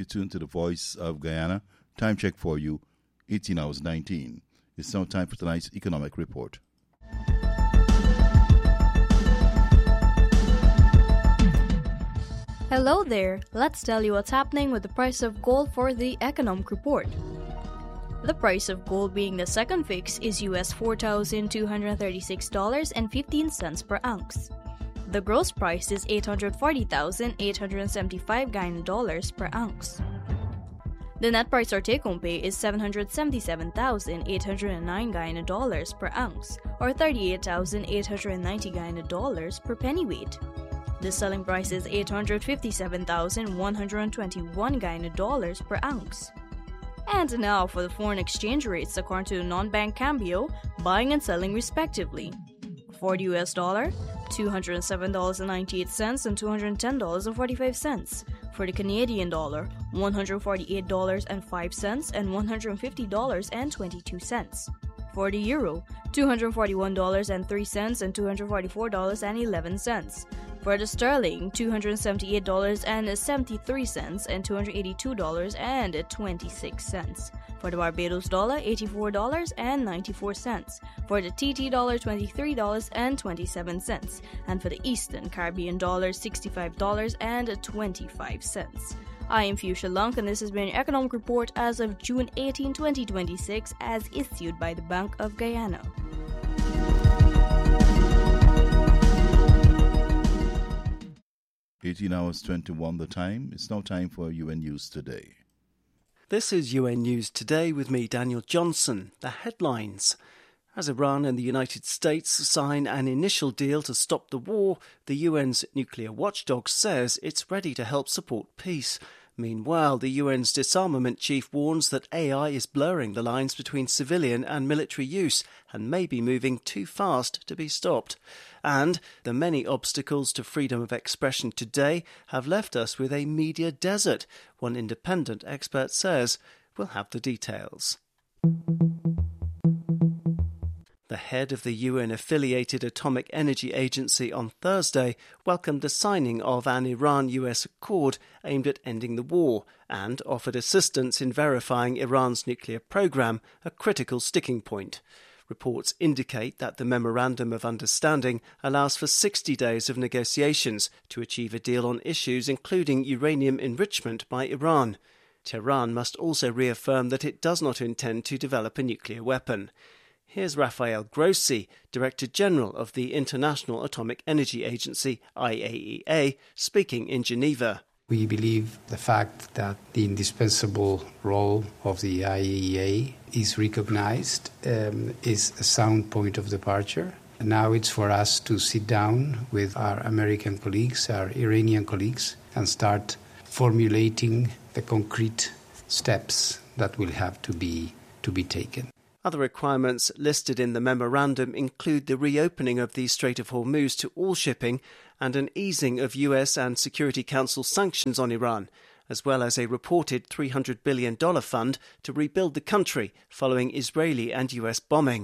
You tune to the Voice of Guyana. Time check for you, 18 hours 19. It's now time for tonight's economic report. Hello there. Let's tell you what's happening with the price of gold for the economic report. The price of gold being the second fix is US $4,236.15 per ounce. The gross price is $840,875 Guyana dollars per ounce. The net price or take-home pay is $777,809 Guyana dollars per ounce, or $38,890 Guyana dollars per pennyweight. The selling price is $857,121 Guyana dollars per ounce. And now for the foreign exchange rates according to the non-bank Cambio, buying and selling respectively. For the US dollar, $207.98 and $210.45. For the Canadian dollar, $148.05 and $150.22. For the euro, $241.03 and $244.11. For the sterling, $278.73 and $282.26. For the Barbados dollar, $84.94. For the TT dollar, $23.27. And for the Eastern Caribbean dollar, $65.25. I am Fuchsia Lunk, and this has been your Economic Report as of June 18, 2026, as issued by the Bank of Guyana. (18:21) the time. It's now time for UN News Today. This is UN News Today with me, Daniel Johnson. The headlines. As Iran and the United States sign an initial deal to stop the war, the UN's nuclear watchdog says it's ready to help support peace. Meanwhile, the UN's disarmament chief warns that AI is blurring the lines between civilian and military use and may be moving too fast to be stopped. And the many obstacles to freedom of expression today have left us with a media desert, one independent expert says. We'll have the details. The head of the UN-affiliated Atomic Energy Agency on Thursday welcomed the signing of an Iran-US accord aimed at ending the war and offered assistance in verifying Iran's nuclear program, a critical sticking point. Reports indicate that the Memorandum of Understanding allows for 60 days of negotiations to achieve a deal on issues including uranium enrichment by Iran. Tehran must also reaffirm that it does not intend to develop a nuclear weapon. Here's Rafael Grossi, Director General of the International Atomic Energy Agency, IAEA, speaking in Geneva. We believe the fact that the indispensable role of the IAEA is recognized is a sound point of departure. Now it's for us to sit down with our American colleagues, our Iranian colleagues, and start formulating the concrete steps that will have to be taken. Other requirements listed in the memorandum include the reopening of the Strait of Hormuz to all shipping and an easing of US and Security Council sanctions on Iran, as well as a reported $300 billion fund to rebuild the country following Israeli and US bombing.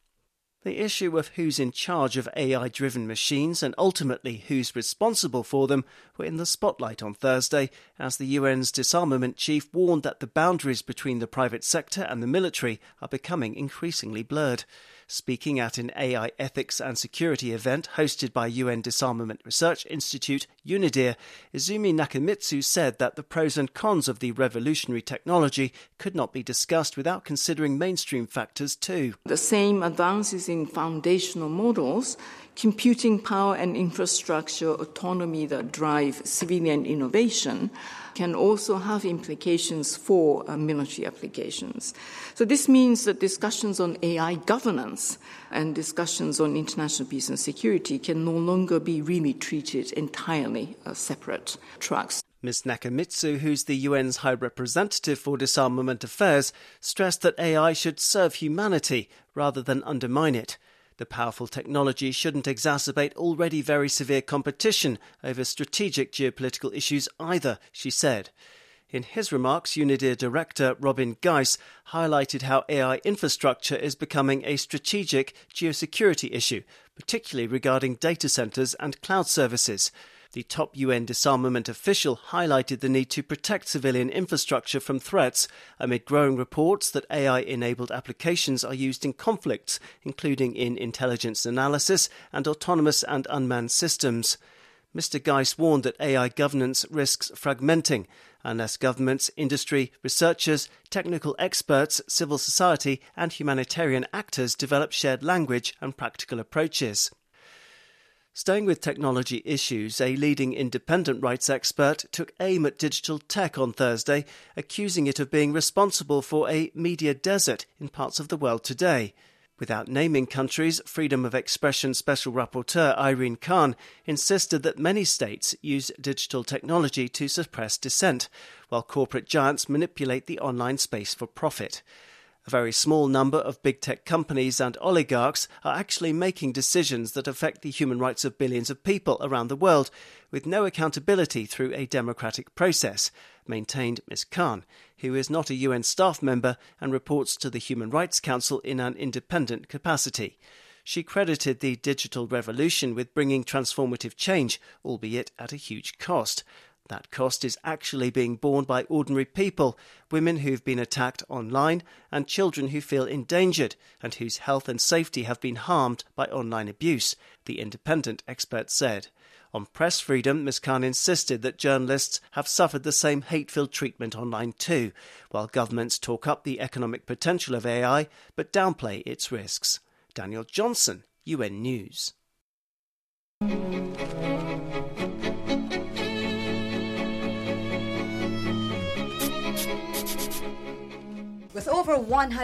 The issue of who's in charge of AI-driven machines and ultimately who's responsible for them were in the spotlight on Thursday as the UN's disarmament chief warned that the boundaries between the private sector and the military are becoming increasingly blurred. Speaking at an AI ethics and security event hosted by UN Disarmament Research Institute, UNIDIR, Izumi Nakamitsu said that the pros and cons of the revolutionary technology could not be discussed without considering mainstream factors too. The same advances in foundational models, computing power and infrastructure autonomy that drive civilian innovation can also have implications for military applications. So this means that discussions on AI governance and discussions on international peace and security can no longer be really treated entirely as separate tracks. Ms. Nakamitsu, who's the UN's High Representative for Disarmament Affairs, stressed that AI should serve humanity rather than undermine it. The powerful technology shouldn't exacerbate already very severe competition over strategic geopolitical issues either, she said. In his remarks, UNIDIR Director Robin Geis highlighted how AI infrastructure is becoming a strategic geosecurity issue, particularly regarding data centres and cloud services. The top UN disarmament official highlighted the need to protect civilian infrastructure from threats amid growing reports that AI-enabled applications are used in conflicts, including in intelligence analysis and autonomous and unmanned systems. Mr. Geis warned that AI governance risks fragmenting unless governments, industry, researchers, technical experts, civil society and humanitarian actors develop shared language and practical approaches. Staying with technology issues, a leading independent rights expert took aim at digital tech on Thursday, accusing it of being responsible for a media desert in parts of the world today. Without naming countries, Freedom of Expression Special Rapporteur Irene Khan insisted that many states use digital technology to suppress dissent, while corporate giants manipulate the online space for profit. A very small number of big tech companies and oligarchs are actually making decisions that affect the human rights of billions of people around the world, with no accountability through a democratic process, maintained Ms. Khan, who is not a UN staff member and reports to the Human Rights Council in an independent capacity. She credited the digital revolution with bringing transformative change, albeit at a huge cost. That cost is actually being borne by ordinary people, women who've been attacked online, and children who feel endangered and whose health and safety have been harmed by online abuse, the independent expert said. On press freedom, Ms. Khan insisted that journalists have suffered the same hate-filled treatment online too, while governments talk up the economic potential of AI but downplay its risks. Daniel Johnson, UN News. With over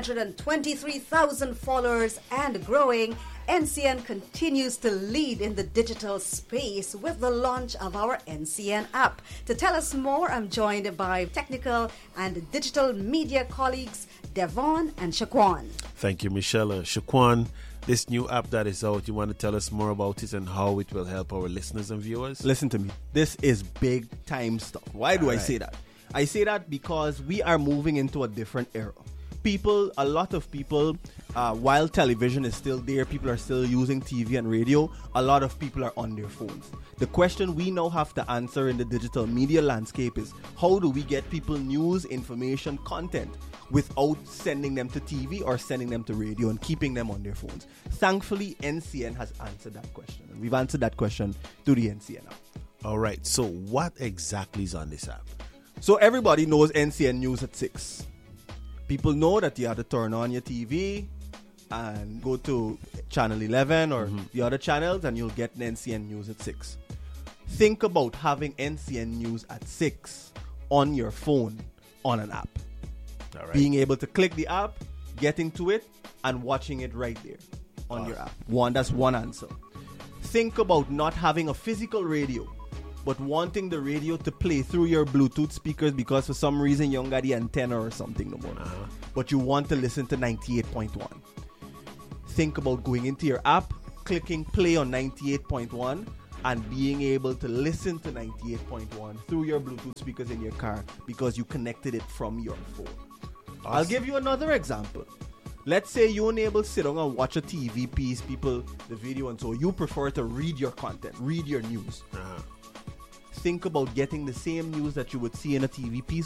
123,000 followers and growing, NCN continues to lead in the digital space with the launch of our NCN app. To tell us more, I'm joined by technical and digital media colleagues Devon and Shaquan. Thank you, Michelle. Shaquan, this new app that is out, you want to tell us more about it and how it will help our listeners and viewers? Listen to me. This is big time stuff. Why do I say that? I say that because we are moving into a different era. A lot of people, while television is still there, people are still using TV and radio, a lot of people are on their phones. The question we now have to answer in the digital media landscape is, how do we get people news, information, content without sending them to TV or sending them to radio and keeping them on their phones? Thankfully, NCN has answered that question. And we've answered that question through the NCN app. All right, so what exactly is on this app? So everybody knows NCN News at 6. People know that you have to turn on your TV and go to channel 11 or the other channels and you'll get NCN News at 6. Think about having NCN News at 6 on your phone on an app. All right. Being able to click the app, getting to it, and watching it right there on your app. That's one answer. Think about not having a physical radio, but wanting the radio to play through your Bluetooth speakers because for some reason you don't got the antenna or something no more. But you want to listen to 98.1. Think about going into your app, clicking play on 98.1 and being able to listen to 98.1 through your Bluetooth speakers in your car because you connected it from your phone. Awesome. I'll give you another example. Let's say you're unable to sit down and watch a TV piece, the video, and so you prefer to read your content, read your news. Think about getting the same news that you would see in a TV piece